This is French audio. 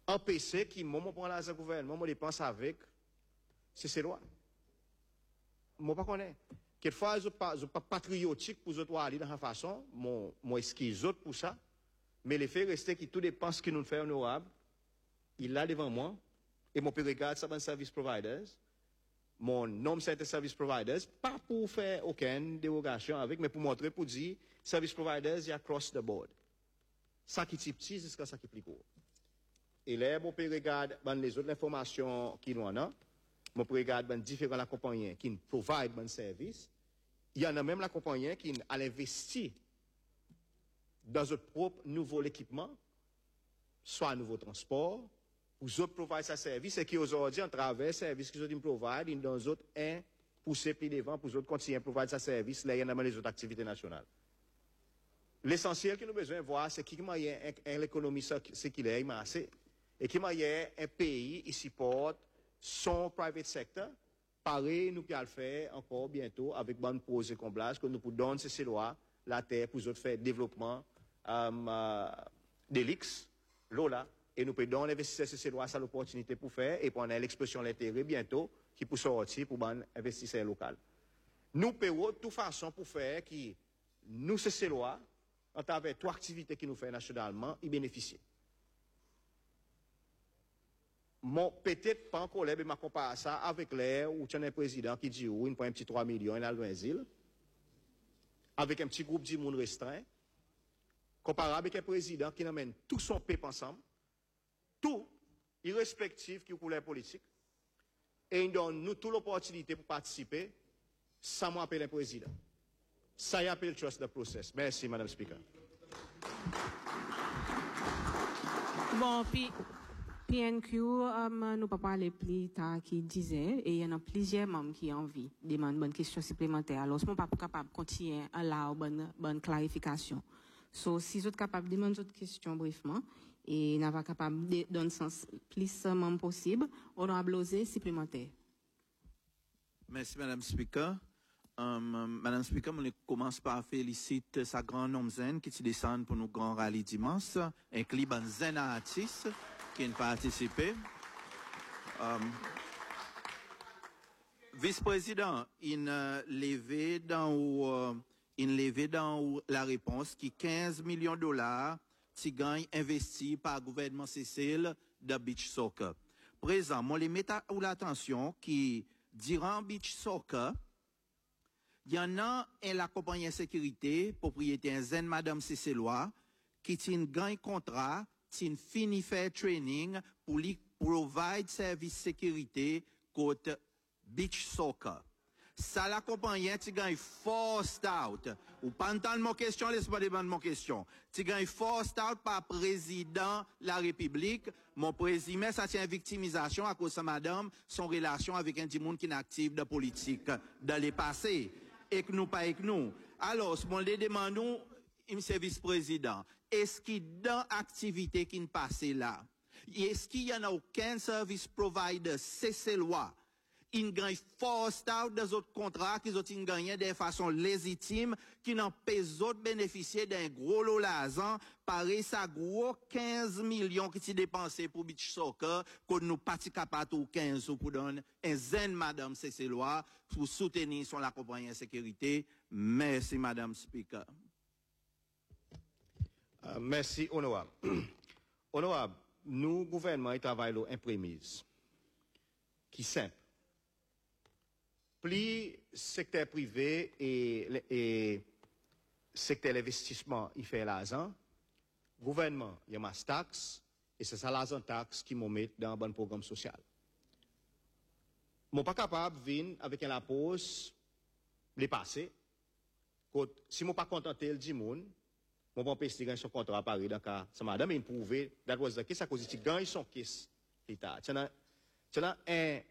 empêcher qui, moi, prend l'argent gouvernement, moi, dépense avec, c'est loi. Moi, pas connais. Quelquefois, je pas patriotique pour autres aller dans la façon, moi, excuse autres pour ça, mais les faits restent qui tout dépend ce que nous faisons honorable, il l'a devant moi, et mon peut regarder ça dans service providers, mon nom c'est service providers, pas pour faire aucune dérogation avec, mais pour montrer, pour dire, service providers, il y a across the board. Ça qui est petit, c'est ça qui est plus gros. Et là, mon peut regarder les autres informations qui nous en ont, mon peut regarder différents compagnies qui provident un service. Il y en a même la compagnie qui a investi dans notre propre nouveau équipement, soit un nouveau transport, pour eux provide ce service, et qui aujourd'hui, en travers service qu'ils ont provide, ils dans autres un pousser plus devant, pour eux continuer à provide ce service, là, il y en a les autres activités nationales. L'essentiel que nous avons besoin de voir, c'est qu'il y a l'économie séculaire, assez, et qu'il y a un pays qui supporte son private sector, pareil, nous pouvons le faire encore bientôt avec bonne pose et comblage, que nous pouvons donner ces lois, la terre, pour autres faire développement, d'élix, l'OLA, et nous pouvons donner investisseurs ces lois, ça l'opportunité pour faire, et pour en l'expression de l'intérêt bientôt, qui peut sortir pour bon investisseurs local. Nous pouvons de toute façon pour faire qui, nous, ces lois, en travers trois activités qui nous fait nationalement, y bénéficier. Mon peut-être pas encore mais ma compare ça avec l'air où tu as un président qui dit oui, il prend un petit 3 millions, il a l'asile, avec un petit groupe de monde restreint, comparable avec un président qui amène tout son peuple ensemble, tout, irrespectif qui couleur politique, et il donne nous toute l'opportunité pour participer, ça m'appelle un président. Ça y appelle trust the process. Merci, Madame Speaker. Bon, puis PNQ, nous pas parler plus tard qui disait, et il y en a plusieurs membres qui ont envie de demander une question supplémentaire. Alors, je ne suis pas capable de continuer à la bonne clarification. So, si vous êtes capable de demander d'autres questions brièvement, et n'a pas capable de donner sens plus membre possible, on a blosé supplémentaire. Merci, Madame Speaker. Madame Speaker, je commence par féliciter sa grande homme zen qui descend pour nous grand rallye dimanche, inclut un zen artiste qui a participé. Vice-président, il levé dans la réponse qui 15 millions de dollars qui gagne investi par le gouvernement Cécile de Beach Soccer. Présent, moi les mets à l'attention qui durant Beach Soccer, il y en a la compagnie de sécurité, propriétaire Zen Madame Cécélois, qui tient gagne contrat, tient fini faire training pour lui provide service sécurité côté Beach Soccer. Ça la compagnie tu gagne forced out. Ou pas entendre mon question, laisse-moi demander mon question. Tu gagne forced out par président la République. Mon président, ça tient victimisation à cause de madame, son relation avec un monde qui est actif de politique dans les passés. Et que nous, pas avec nous. Alors, ce qu'on les demandons, monsieur vice-président, est-ce qu'il dans activité qui ne passe là? Est-ce qu'il y en a aucun service provider, c'est loi? Ils gagnent forced out des autres contrats qu'ils ont gagné de façon légitime, qui n'ont pas autres bénéficier d'un gros lot l'argent, pareil, ça gros 15 millions qui sont dépensés pour beach soccer, qu'on nous pas capable ou 15 pour donner un zen madame c'est loi pour soutenir son la compagnie de sécurité. Merci madame speaker. Merci honorable. Honorable, nous gouvernement il travaille l'imprémise qui simple. Plus secteur privé et secteur d'investissement, il fait l'argent. Gouvernement, il y a masse taxe, et c'est ça l'argent taxe qui m'ont mis dans un bon programme social. Je ne suis pas capable de venir avec la pause, les passer. Si je ne suis pas contenté le monde, je ne peux pas gagner son contrat à Paris. Donc, ça m'a donné une prouvé, that was the case, à cause de gagner son case. C'est